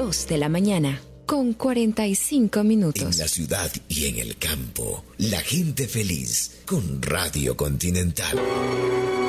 2 de la mañana, con 45 minutos. En la ciudad y en el campo, la gente feliz con Radio Continental.